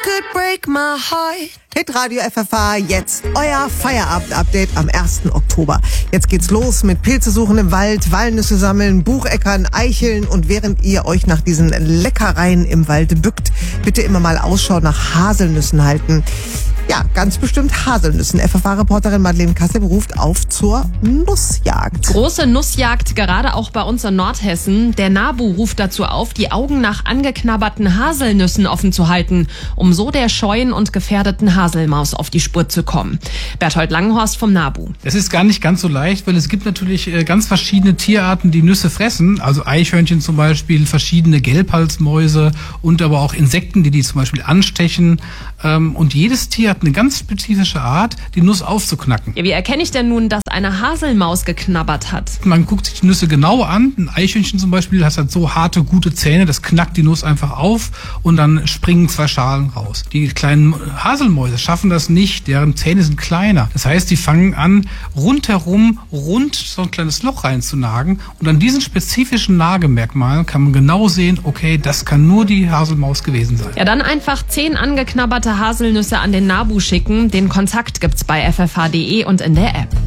could break my heart. Hitradio FFH, jetzt euer Feierabend-Update am 1. Oktober. Jetzt geht's los mit Pilze suchen im Wald, Walnüsse sammeln, Bucheckern, Eicheln und während ihr euch nach diesen Leckereien im Wald bückt, bitte immer mal Ausschau nach Haselnüssen halten. Ja, ganz bestimmt Haselnüssen. FFH-Reporterin Madeleine Kassem ruft auf zur Nussjagd. Große Nussjagd, gerade auch bei uns in Nordhessen. Der NABU ruft dazu auf, die Augen nach angeknabberten Haselnüssen offen zu halten, um so der scheuen und gefährdeten Haselmaus auf die Spur zu kommen. Berthold Langenhorst vom NABU. Es ist gar nicht ganz so leicht, weil es gibt natürlich ganz verschiedene Tierarten, die Nüsse fressen. Also Eichhörnchen zum Beispiel, verschiedene Gelbhalsmäuse und aber auch Insekten, die zum Beispiel anstechen. Und jedes Tier hat eine ganz spezifische Art, die Nuss aufzuknacken. Ja, wie erkenne ich denn nun, dass eine Haselmaus geknabbert hat? Man guckt sich die Nüsse genau an. Ein Eichhörnchen zum Beispiel, das hat so harte, gute Zähne, das knackt die Nuss einfach auf und dann springen 2 Schalen raus. Die kleinen Haselmäuse schaffen das nicht, deren Zähne sind kleiner. Das heißt, die fangen an, rundherum so ein kleines Loch reinzunagen und an diesen spezifischen Nagemerkmalen kann man genau sehen, okay, das kann nur die Haselmaus gewesen sein. Ja, dann einfach 10 angeknabberte Haselnüsse an den NABU schicken. Den Kontakt gibt's bei ffh.de und in der App.